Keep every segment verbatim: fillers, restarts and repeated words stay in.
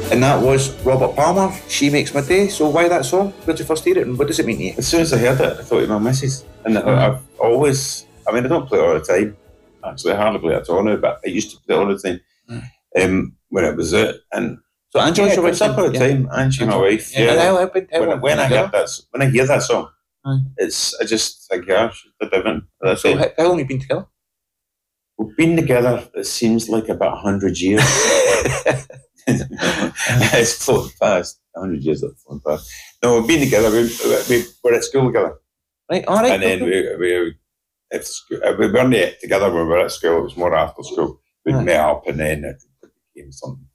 And that was Robert Palmer, She Makes My Day. So why that song? Where did you first hear it and what does it mean to you? As soon as I heard it, I thought of my missus. And mm. I've always, I mean, I don't play it all the time. Actually, I hardly play it at all now, but I used to play it all the time mm. um, when it was out. And so Angela's yeah, your wife? Up all the yeah. time. Angie, my wife. Yeah. yeah. How, how, how, when when I hear that, when I hear that song, mm. it's I just think, yeah, she's different. That's so it. How, how long have you been together? We've been together. It seems like about a hundred years. It's flown past. A hundred years have flown past. No, we've been together. We, we were at school together. Right, all right. And then we we if school, we weren't together when we were at school. It was more after school. We'd right. met up, and then it became something.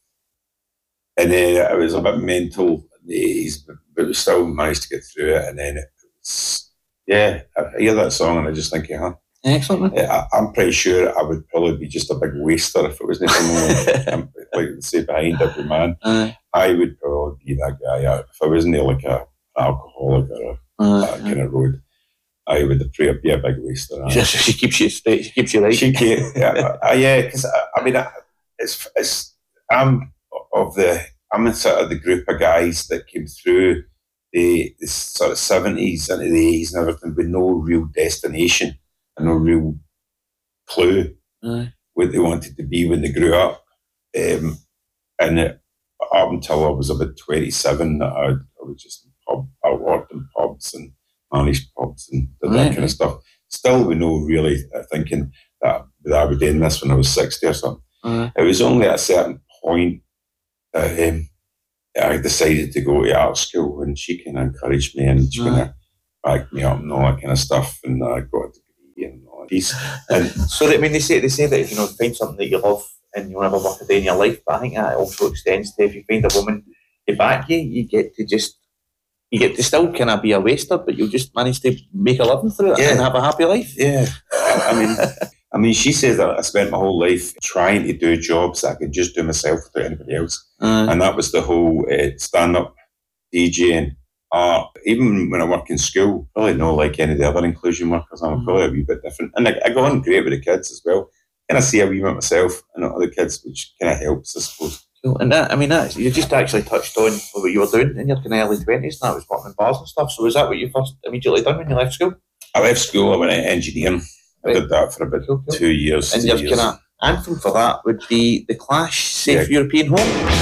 And then it was a bit mental in the eighties, but we still managed to get through it. And then it was, yeah, I hear that song and I just think, yeah. Excellent. I, I'm pretty sure I would probably be just a big waster if it wasn't someone like they say behind every man. Uh, I would probably be that guy. If I wasn't like a, an alcoholic or a, uh, that kind of road, I would probably be a big waster. She, she keeps you straight. She keeps you right. She keeps, yeah, uh, yeah. Because I, I mean, it's it's I'm of the I'm in sort of the group of guys that came through the, the sort of seventies into the eighties and everything with no real destination. No real clue Aye. what they wanted to be when they grew up. Um, and it, up until I was about twenty-seven, I, I was just in pub, I worked in pubs and managed pubs and did that Aye. kind of stuff. Still, we know really uh, thinking that, that I would end this when I was sixty or something. Aye. It was only at a certain point that um, I decided to go to art school, and she kind of encouraged me and she kind of backed me up and all that kind of stuff, and I got a and all that piece. And so that, I mean, they say they say that, you know, find something that you love and you'll never work a day in your life, but I think that also extends to if you find a woman to back you, you get to just you get to still kind of be a waster, but you'll just manage to make a living through it yeah. and have a happy life. Yeah. I mean I mean she says that I spent my whole life trying to do jobs that I could just do myself without anybody else. Uh, and that was the whole uh, stand-up DJing. Uh, even when I work in school, probably not like any of the other inclusion workers, I'm mm. probably a wee bit different. And I, I go on great with the kids as well. Kind of see a wee bit myself and other kids, which kind of helps, I suppose. Cool. And that, I mean, that you just actually touched on what you were doing in your kind of early twenties, and that was working in bars and stuff. So was that what you first immediately done when you left school? I left school, I went into engineering. Right. I did that for about cool, cool. two years. And your kind of anthem for that would be The Clash, Safe yeah. European Home.